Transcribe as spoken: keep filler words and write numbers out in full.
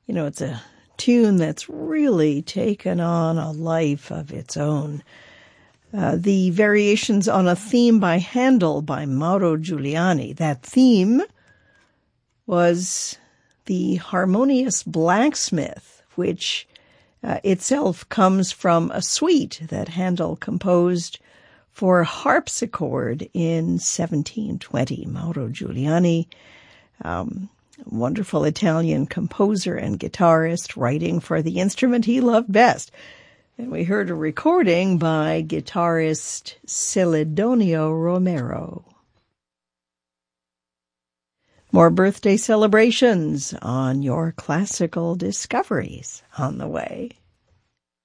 You know, it's a tune that's really taken on a life of its own. Uh, the variations on a theme by Handel by Mauro Giuliani. That theme was the Harmonious Blacksmith, which uh, itself comes from a suite that Handel composed for harpsichord in seventeen twenty. Mauro Giuliani, um, wonderful Italian composer and guitarist, writing for the instrument he loved best. And we heard a recording by guitarist Celedonio Romero. More birthday celebrations on your classical discoveries on the way.